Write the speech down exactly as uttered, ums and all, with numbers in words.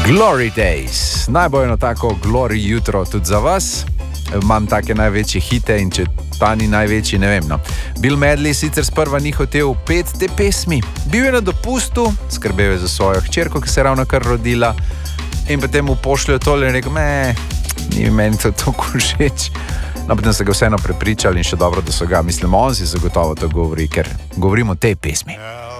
Glory Days, najbolj tako glory jutro tudi za vas. Imam take največje hite in če ta ni največji, ne vem. No. Bill Medley sicer sprva ni hotel pet te pesmi. Bil je na dopustu, skrbel je za svojo hčerko, ki se je ravno kar rodila, in potem mu pošljajo tole in rekel, me, ni meni to tako všeč. No, potem so ga vseeno prepričali in še dobro, da so ga, mislim, on si zagotovo to govori, ker govorimo o tej pesmi.